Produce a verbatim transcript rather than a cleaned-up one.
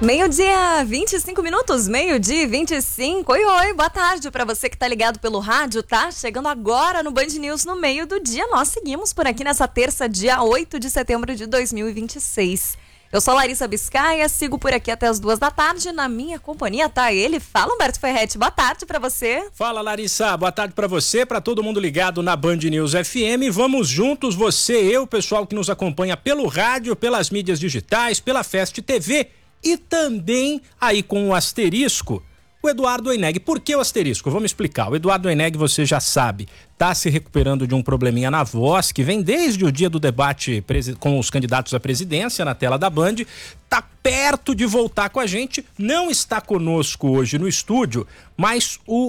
Meio-dia, vinte e cinco minutos, meio-dia, vinte e cinco. Oi, oi, boa tarde para você que tá ligado pelo rádio, tá? Chegando agora no Band News no meio do dia. Nós seguimos por aqui nessa terça, dia oito de setembro de dois mil e vinte e seis. Eu sou Larissa Biscaia, sigo por aqui até as duas da tarde. Na minha companhia tá ele. Fala, Humberto Ferretti, boa tarde pra você. Fala, Larissa, boa tarde pra você, pra todo mundo ligado na Band News F M. Vamos juntos, você, eu, o pessoal que nos acompanha pelo rádio, pelas mídias digitais, pela Fest T V e também aí com o asterisco, o Eduardo Oineg. Por que o asterisco? Vamos explicar. O Eduardo Oineg, você já sabe, está se recuperando de um probleminha na voz, que vem desde o dia do debate com os candidatos à presidência na tela da Band. Está perto de voltar com a gente, não está conosco hoje no estúdio, mas o